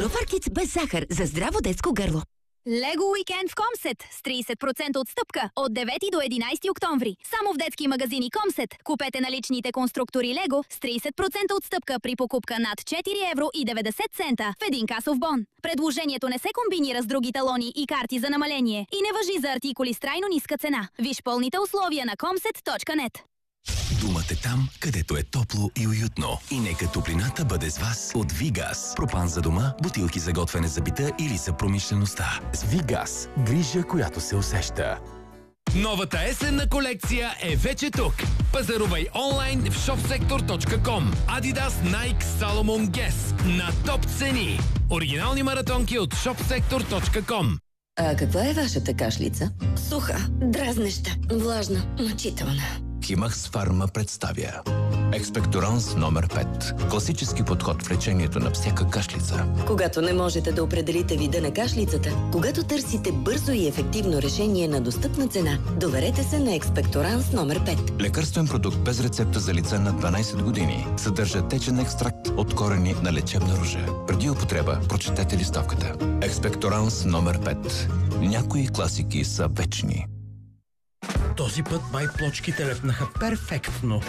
Нофар Кидс без захар за здраво детско гърло. Лего уикенд в Комсет с 30% отстъпка от 9 до 11 октомври. Само в детски магазини Комсет. Купете наличните конструктори Лего с 30% отстъпка при покупка над 4 евро и 90 цента в един касов бон. Предложението не се комбинира с други талони и карти за намаление и не важи за артикули с трайно ниска цена. Виж пълните условия на comset.net. Думате там, където е топло и уютно. И нека топлината бъде с вас от Вигаз. Пропан за дома, бутилки за готвене за бита или за промишлеността. С Вигаз. Грижа, която се усеща. Новата есенна колекция е вече тук. Пазарувай онлайн в shopsektor.com. Adidas, Nike, Salomon, Guess на топ цени. Оригинални маратонки от shopsektor.com. А каква е вашата кашлица? Суха, дразнеща, влажна, мъчителна. Химакс Фарма представя Експекторанс номер 5. Класически подход в лечението на всяка кашлица. Когато не можете да определите вида на кашлицата, когато търсите бързо и ефективно решение на достъпна цена, доверете се на Експекторанс номер 5. Лекарствен продукт без рецепта за лица над 12 години. Съдържа течен екстракт от корени на лечебна ружа. Преди употреба прочетете листовката. Експекторанс номер 5. Някои класики са вечни. Този път май плочките лепнаха перфектно.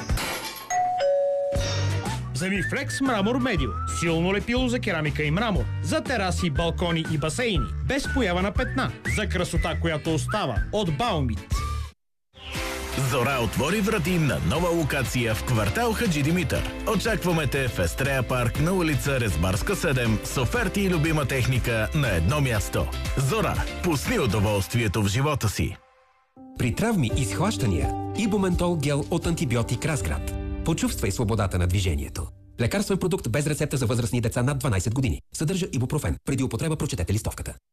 Вземи Флекс Мрамор Медио. Силно лепило за керамика и мрамор. За тераси, балкони и басейни. Без поява на петна. За красота, която остава. От Баумит. Зора отвори врати на нова локация в квартал Хаджи Димитър. Очакваме те в Естрея парк на улица Резбарска 7 с оферти и любима техника на едно място. Зора, пусни удоволствието в живота си. При травми и схващания, Ибументол гел от антибиотик Разград. Почувствай свободата на движението. Лекарствен продукт без рецепта за възрастни деца над 12 години. Съдържа ибупрофен. Преди употреба прочетете листовката.